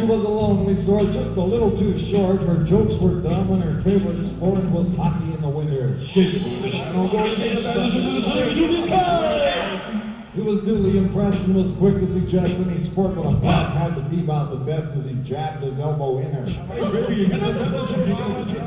she was a lonely sort, just a little too short. Her jokes were dumb and her favorite sport was hockey in the winter. He was duly impressed and was quick to suggest any sport with a puck had to be about the best as he jabbed his elbow in her.